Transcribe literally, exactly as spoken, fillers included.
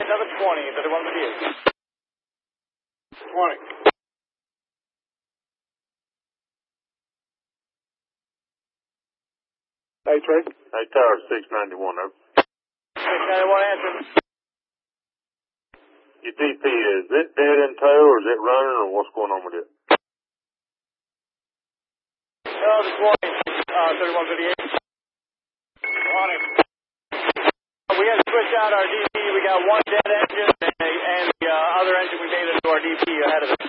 seven twenty, thirty-one fifty-eight. twenty. Hey, Trey. Hey, Tower six ninety-one, over. six ninety-one, answer. Your D P, is it dead in tow, or is it running, or what's going on with it? No, this morning, uh, thirty-one fifty-eight. twenty. We had to switch out our D P. We got one dead engine, and, and the uh, other engine we made into our D P ahead of it.